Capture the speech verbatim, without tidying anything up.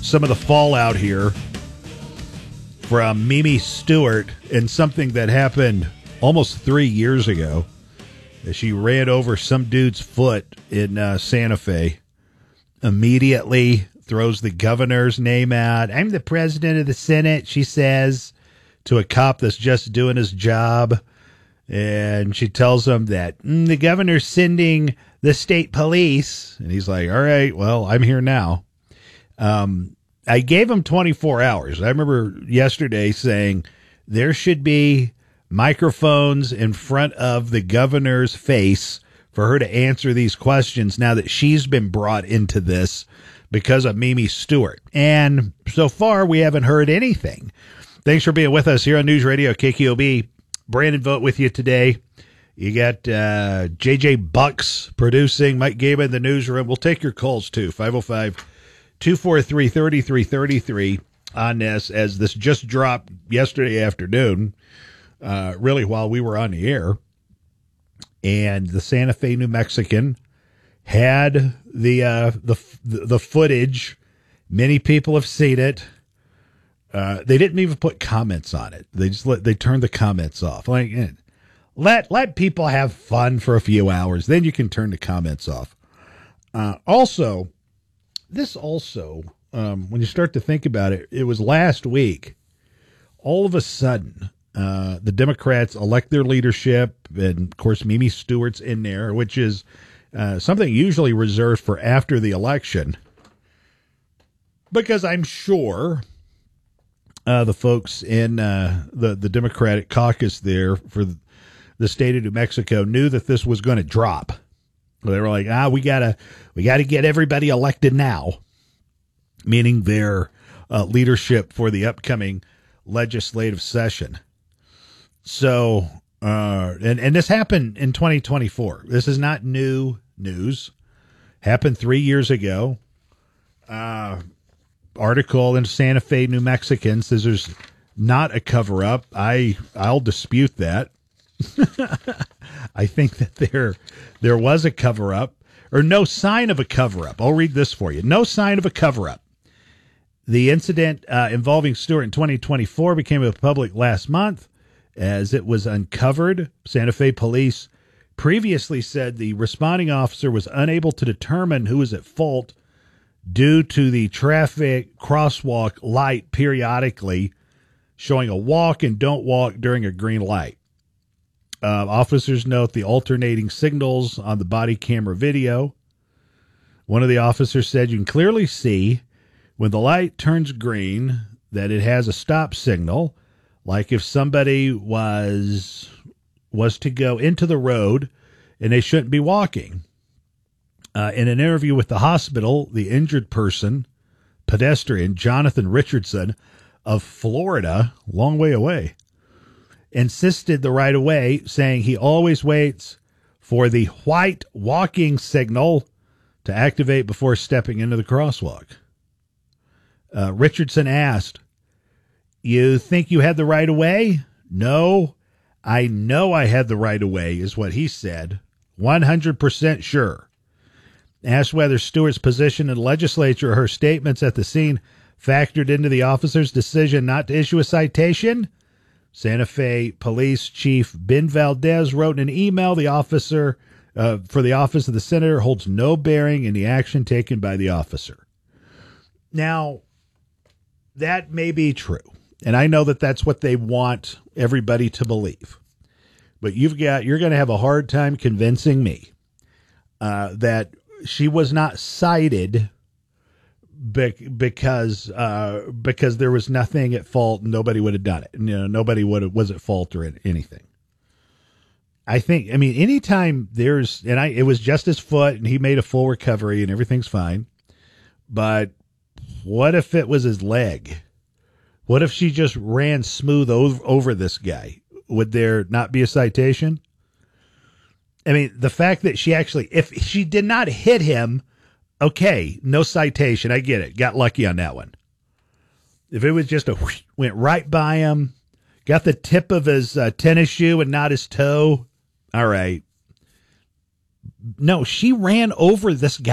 some of the fallout here from Mimi Stewart and something that happened almost three years ago. She ran over some dude's foot in uh, Santa Fe. Immediately throws the governor's name out. I'm the president of the Senate, she says, to a cop that's just doing his job. And she tells him that mm, the governor's sending the state police. And he's like, all right, well, I'm here now. Um, I gave him twenty-four hours. I remember yesterday saying there should be microphones in front of the governor's face for her to answer these questions now that she's been brought into this because of Mimi Stewart. And so far, we haven't heard anything. Thanks for being with us here on News Radio K Q O B. Brandon Vogt with you today. You got uh, J J Bucks producing, Mike Gaba in the newsroom. We'll take your calls, too, five oh five, two four three, three three three three on this, as this just dropped yesterday afternoon, uh, really while we were on the air. And the Santa Fe, New Mexican had the uh, the the footage. Many people have seen it. Uh, they didn't even put comments on it. They just let, they turned the comments off. Like, eh, let let people have fun for a few hours, then you can turn the comments off. Uh, also, this also, um, when you start to think about it, it was last week. All of a sudden, uh, the Democrats elect their leadership, and of course, Mimi Stewart's in there, which is uh, something usually reserved for after the election, because I'm sure. Uh, the folks in uh, the, the Democratic caucus there for the state of New Mexico knew that this was going to drop. They were like, ah, we gotta, we gotta get everybody elected now, meaning their uh, leadership for the upcoming legislative session. So, uh, and, and this happened in twenty twenty-four. This is not new news. Happened three years ago. Uh, article in Santa Fe, New Mexican says there's not a cover-up. I, I'll dispute that. I think that there, there was a cover-up, or no sign of a cover-up. I'll read this for you. No sign of a cover-up. The incident uh, involving Stewart in twenty twenty-four became a public last month as it was uncovered. Santa Fe police previously said the responding officer was unable to determine who was at fault due to the traffic crosswalk light periodically showing a walk and don't walk during a green light. Uh, officers note the alternating signals on the body camera video. One of the officers said you can clearly see when the light turns green that it has a stop signal, like if somebody was was to go into the road and they shouldn't be walking. Uh, in an interview with the hospital, the injured person, pedestrian Jonathan Richardson of Florida, long way away, insisted the right of way, saying he always waits for the white walking signal to activate before stepping into the crosswalk. Uh, Richardson asked, "You think you had the right of way?" "No, I know I had the right of way," is what he said. one hundred percent sure. Asked whether Stewart's position in the legislature or her statements at the scene factored into the officer's decision not to issue a citation, Santa Fe Police Chief Ben Valdez wrote in an email, the officer uh, for the office of the senator holds no bearing in the action taken by the officer. Now, that may be true, and I know that that's what they want everybody to believe. But you've got you're going to have a hard time convincing me uh, that she was not cited be- because uh, because there was nothing at fault and nobody would have done it. You know, nobody would was at fault or anything. I think, I mean, anytime there's, and I, it was just his foot and he made a full recovery and everything's fine. But what if it was his leg? What if she just ran smooth over, over this guy? Would there not be a citation? I mean, the fact that she actually, if she did not hit him, okay, no citation. I get it. Got lucky on that one. If it was just a whoosh, went right by him, got the tip of his uh, tennis shoe and not his toe, all right. No, she ran over this guy.